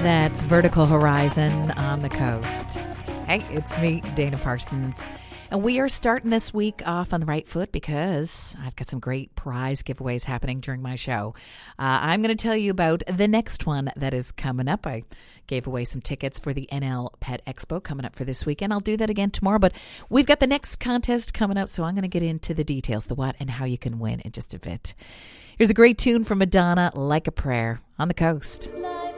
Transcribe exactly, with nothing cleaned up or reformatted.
That's Vertical Horizon on the Coast. Hey, it's me, Dana Parsons. And we are starting this week off on the right foot because I've got some great prize giveaways happening during my show. Uh, I'm going to tell you about the next one that is coming up. I gave away some tickets for the N L Pet Expo coming up for this weekend. I'll do that again tomorrow, but we've got the next contest coming up, so I'm going to get into the details, the what and how you can win in just a bit. Here's a great tune from Madonna, Like a Prayer, on the Coast.